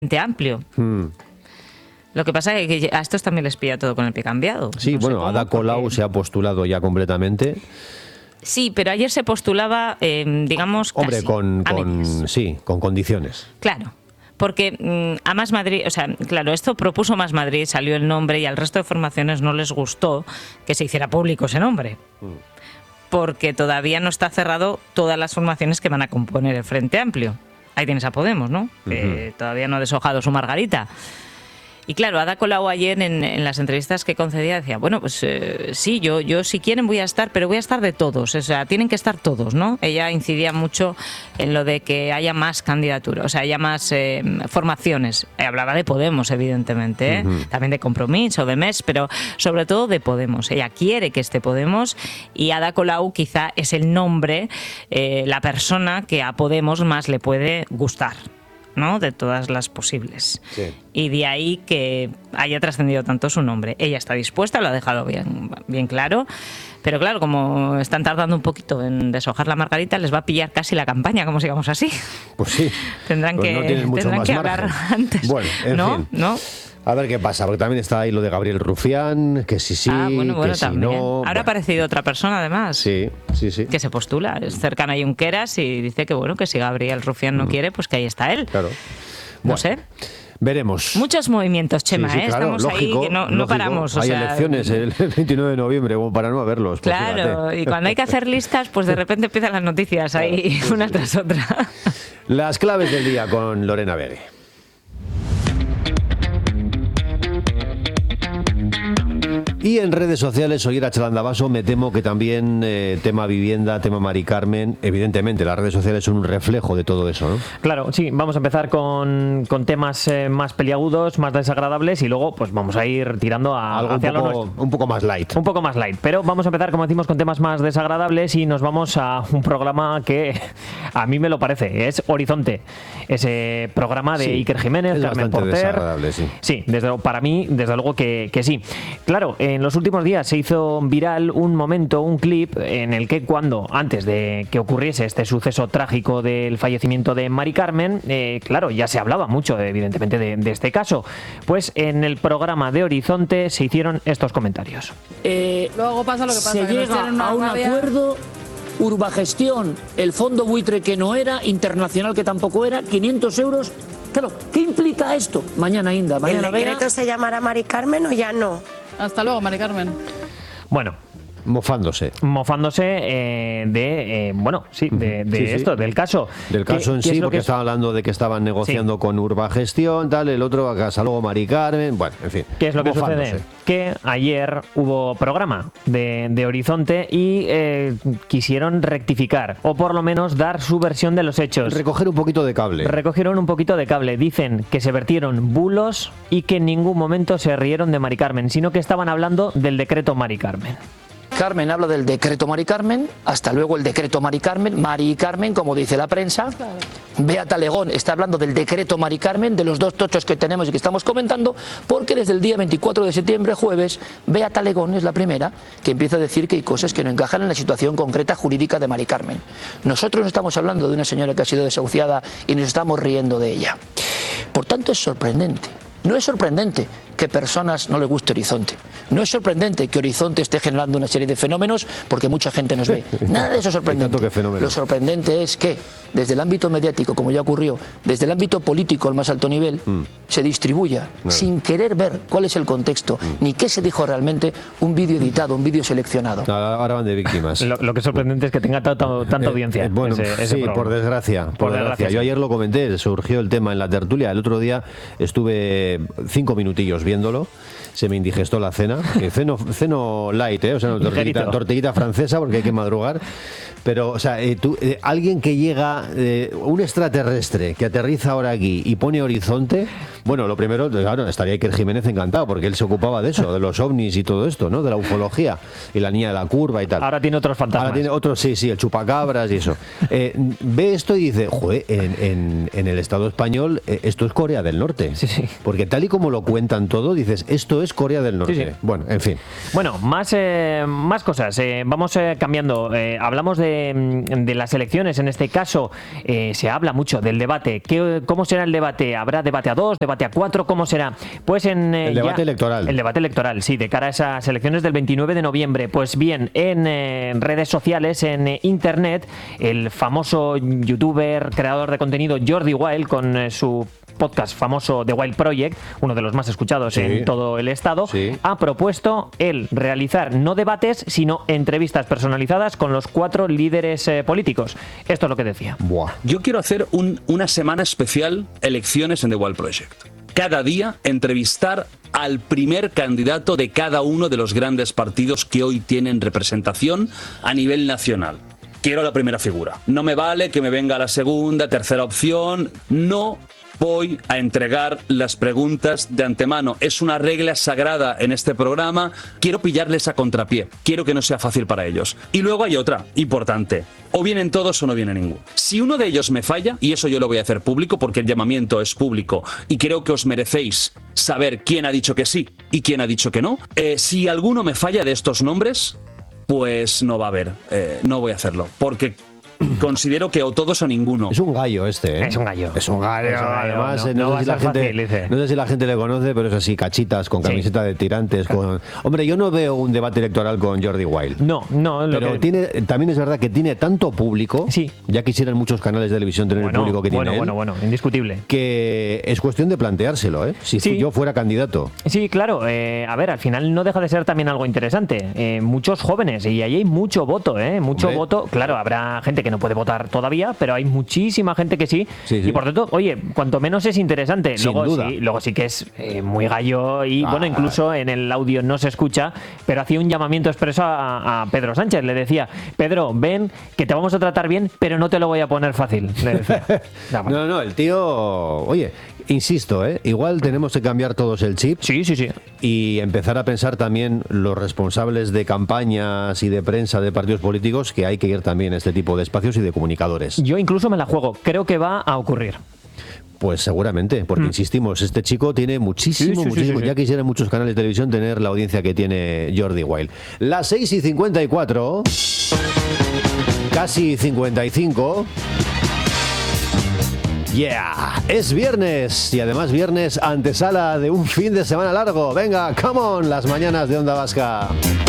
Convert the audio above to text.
Amplio. Lo que pasa es que a estos también les pilla todo con el pie cambiado. Sí, bueno, Ada Colau se ha postulado ya completamente. Sí, pero ayer se postulaba, digamos, hombre, casi con condiciones. Claro. Porque a Más Madrid, o sea, claro, esto propuso Más Madrid, salió el nombre y al resto de formaciones no les gustó que se hiciera público ese nombre. Porque todavía no está cerrado todas las formaciones que van a componer el Frente Amplio. Ahí tienes a Podemos, ¿no? Que todavía no ha deshojado su margarita. Y claro, Ada Colau ayer en las entrevistas que concedía decía, bueno, pues sí, yo si quieren voy a estar, pero voy a estar de todos, o sea, tienen que estar todos, ¿no? Ella incidía mucho en lo de que haya más candidaturas, o sea, haya más formaciones. Hablaba de Podemos, evidentemente, también de Compromís o de MES, pero sobre todo de Podemos. Ella quiere que esté Podemos y Ada Colau quizá es el nombre, la persona que a Podemos más le puede gustar, ¿no? De todas las posibles. Sí. Y de ahí que haya trascendido tanto su nombre. Ella está dispuesta, lo ha dejado bien claro, pero claro, como están tardando un poquito en deshojar la margarita, les va a pillar casi la campaña, como sigamos así. Pues sí. Tendrán que hablar antes. Bueno, en fin. ¿No? A ver qué pasa, porque también está ahí lo de Gabriel Rufián, que sí, bueno, que también. si no... Ahora ha aparecido otra persona, además. Sí. Que se postula, es cercana a Junqueras y dice que bueno, que si Gabriel Rufián no quiere, pues que ahí está él. Claro. No sé. Veremos. Muchos movimientos, Chema, sí, claro, estamos lógico, ahí que no paramos. Hay elecciones el 29 de noviembre, como para no haberlos. Pues claro, fíjate. Y cuando hay que hacer listas, pues de repente empiezan las noticias ahí, una tras otra. Las claves del día con Lorena Bere. Y en redes sociales, Ollera Chalandabaso, me temo que también tema vivienda, tema Mari Carmen, evidentemente las redes sociales son un reflejo de todo eso, ¿no? Claro, sí, vamos a empezar con temas más peliagudos, más desagradables y luego pues vamos a ir tirando algo un poco más light. Un poco más light, pero vamos a empezar, como decimos, con temas más desagradables y nos vamos a un programa que a mí me lo parece, es Horizonte, ese programa de Iker Jiménez, Carmen Porter. Desagradable, sí. Sí, para mí, desde luego que sí. Claro, en los últimos días se hizo viral un clip en el que antes de que ocurriese este suceso trágico del fallecimiamiento de Mari Carmen, claro, ya se hablaba mucho, evidentemente, de este caso. Pues en el programa de Horizonte se hicieron estos comentarios. Luego pasa lo que pasa. Se llega a un acuerdo, Urbagestión, el fondo buitre que no era, Internacional que tampoco era, 500 euros. Claro, ¿qué implica esto? Mañana, Inda, mañana. ¿El decreto se llamará Mari Carmen o ya no? Hasta luego, Mari Carmen. Bueno. Mofándose de esto, del caso. Del caso en sí, porque estaba hablando de que estaban negociando con Urbagestión, tal, el otro, hasta luego Mari Carmen, bueno, en fin. ¿Qué es lo que sucede? Que ayer hubo programa de Horizonte y quisieron rectificar, o por lo menos dar su versión de los hechos. Recogieron un poquito de cable. Dicen que se vertieron bulos y que en ningún momento se rieron de Mari Carmen, sino que estaban hablando del decreto Mari Carmen. Carmen habla del decreto Mari Carmen, hasta luego el decreto Mari Carmen, como dice la prensa. Beata Legón está hablando del decreto Mari Carmen, de los dos tochos que tenemos y que estamos comentando, porque desde el día 24 de septiembre, jueves, Beata Legón es la primera que empieza a decir que hay cosas que no encajan en la situación concreta jurídica de Mari Carmen. Nosotros no estamos hablando de una señora que ha sido desahuciada y nos estamos riendo de ella. Por tanto, es sorprendente. No es sorprendente que personas no les guste Horizonte. No es sorprendente que Horizonte esté generando una serie de fenómenos porque mucha gente nos ve. Nada de eso es sorprendente. Lo sorprendente es que desde el ámbito mediático, como ya ocurrió, desde el ámbito político al más alto nivel, se distribuya, sin querer ver cuál es el contexto, ni qué se dijo realmente, un vídeo editado, un vídeo seleccionado. Ahora van de víctimas. Lo que es sorprendente es que tenga tanta audiencia. Bueno, sí, por desgracia. Yo ayer lo comenté, surgió el tema en la tertulia. El otro día estuve 5 minutillos viéndolo, se me indigestó la cena, ceno light, o sea, tortillita francesa porque hay que madrugar, pero, o sea, alguien que llega, un extraterrestre que aterriza ahora aquí y pone Horizonte, bueno, lo primero, claro, estaría Iker Jiménez encantado porque él se ocupaba de eso, de los ovnis y todo esto, ¿no? De la ufología y la niña de la curva y tal. Ahora tiene otros fantasmas. Ahora tiene otros, sí, el chupacabras y eso. Ve esto y dice, en el Estado español esto es Corea del Norte. Sí. Porque tal y como lo cuentan todo, todo, dices, esto es Corea del Norte. Sí. Bueno, en fin. Bueno, más cosas. Vamos cambiando. Hablamos de las elecciones. En este caso, se habla mucho del debate. ¿Cómo será el debate? ¿Habrá debate a 2, debate a 4? ¿Cómo será? Pues el debate electoral. El debate electoral, sí, de cara a esas elecciones del 29 de noviembre. Pues bien, en redes sociales, en internet, el famoso youtuber, creador de contenido Jordi Wild, con su podcast famoso The Wild Project, uno de los más escuchados en todo el estado, ha propuesto él realizar no debates, sino entrevistas personalizadas con los 4 líderes políticos. Esto es lo que decía. Buah. Yo quiero hacer una semana especial elecciones en The Wild Project. Cada día entrevistar al primer candidato de cada uno de los grandes partidos que hoy tienen representación a nivel nacional. Quiero la primera figura. No me vale que me venga la segunda, tercera opción. No voy a entregar las preguntas de antemano. Es una regla sagrada en este programa. Quiero pillarles a contrapié. Quiero que no sea fácil para ellos. Y luego hay otra, importante. O vienen todos o no viene ninguno. Si uno de ellos me falla, y eso yo lo voy a hacer público porque el llamamiento es público y creo que os merecéis saber quién ha dicho que sí y quién ha dicho que no. Si alguno me falla de estos nombres, pues no va a haber. No voy a hacerlo. Porque considero que o todos o ninguno. Es un gallo este, ¿eh? Es un gallo. Es un gallo. Además, no sé si la gente le conoce, pero es así, cachitas, con camiseta de tirantes. Hombre, yo no veo un debate electoral con Jordi Wild. No. Pero también es verdad que tiene tanto público. Sí. Ya quisieran muchos canales de televisión tener el público que tiene él. Bueno, indiscutible. Que es cuestión de planteárselo, ¿eh? Si yo fuera candidato. Sí, claro. A ver, al final no deja de ser también algo interesante. Muchos jóvenes, y ahí hay mucho voto, ¿eh? Voto. Claro, habrá gente que no puede votar todavía, pero hay muchísima gente que sí. Y por tanto, oye, cuanto menos es interesante. Luego sí que es muy gallo y bueno, incluso en el audio no se escucha, pero hacía un llamamiento expreso a Pedro Sánchez. Le decía, Pedro, ven, que te vamos a tratar bien, pero no te lo voy a poner fácil. Le decía. No, el tío, oye, insisto, igual tenemos que cambiar todos el chip. Sí. Y empezar a pensar también los responsables de campañas y de prensa de partidos políticos que hay que ir también a este tipo de espacios y de comunicadores. Yo incluso me la juego, creo que va a ocurrir. Pues seguramente, porque insistimos, este chico tiene muchísimo. Ya quisieran muchos canales de televisión tener la audiencia que tiene Jordi Wild. Las 6:54, casi 55. Es viernes, y además viernes antesala de un fin de semana largo. Venga, come on, las mañanas de Onda Vasca.